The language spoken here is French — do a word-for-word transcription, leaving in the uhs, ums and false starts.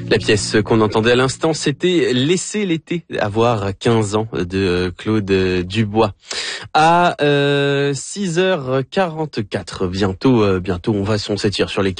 La pièce qu'on entendait à l'instant, c'était Laisser l'été avoir quinze ans de Claude Dubois. À euh, six heures quarante-quatre, bientôt, euh, bientôt on va, on s'étire sur les